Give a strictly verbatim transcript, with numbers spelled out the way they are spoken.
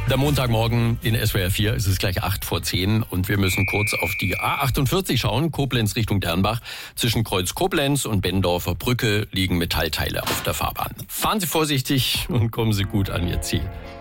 Der Montagmorgen in S W R vier, es ist gleich acht vor zehn und wir müssen kurz auf die A achtundvierzig schauen, Koblenz Richtung Dernbach. Zwischen Kreuz Koblenz und Benndorfer Brücke liegen Metallteile auf der Fahrbahn. Fahren Sie vorsichtig und kommen Sie gut an Ihr Ziel.